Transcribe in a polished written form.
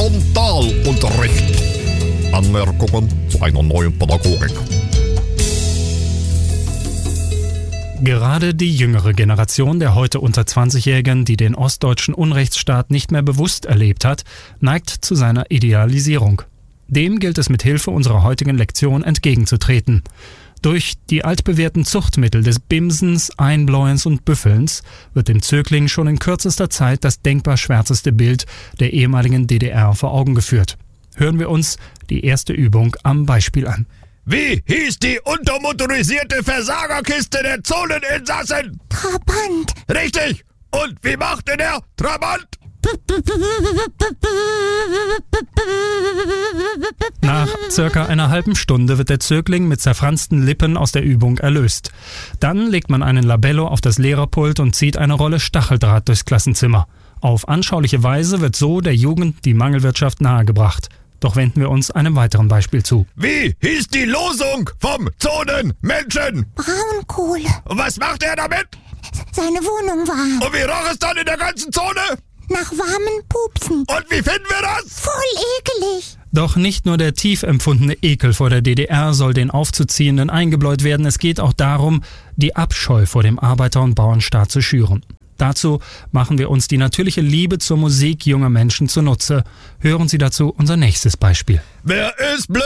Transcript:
Frontalunterricht. Anmerkungen zu einer neuen Pädagogik. Gerade die jüngere Generation der heute unter 20-Jährigen, die den ostdeutschen Unrechtsstaat nicht mehr bewusst erlebt hat, neigt zu seiner Idealisierung. Dem gilt es mit Hilfe unserer heutigen Lektion entgegenzutreten. Durch die altbewährten Zuchtmittel des Bimsens, Einbläuens und Büffelns wird dem Zögling schon in kürzester Zeit das denkbar schwärzeste Bild der ehemaligen DDR vor Augen geführt. Hören wir uns die erste Übung am Beispiel an. Wie hieß die untermotorisierte Versagerkiste der Zoneninsassen? Trabant. Richtig! Und wie machte der Trabant? Nach circa einer halben Stunde wird der Zögling mit zerfransten Lippen aus der Übung erlöst. Dann legt man einen Labello auf das Lehrerpult und zieht eine Rolle Stacheldraht durchs Klassenzimmer. Auf anschauliche Weise wird so der Jugend die Mangelwirtschaft nahegebracht. Doch wenden wir uns einem weiteren Beispiel zu. Wie hieß die Losung vom Zonenmenschen? Braunkohle. Und was macht er damit? Seine Wohnung war Und wie roch es dann in der ganzen Zone? nach warmen Pupsen. Und wie finden wir das? Voll ekelig. Doch nicht nur der tief empfundene Ekel vor der DDR soll den Aufzuziehenden eingebläut werden, es geht auch darum, die Abscheu vor dem Arbeiter- und Bauernstaat zu schüren. Dazu machen wir uns die natürliche Liebe zur Musik junger Menschen zunutze. Hören Sie dazu unser nächstes Beispiel. Wer ist blöd?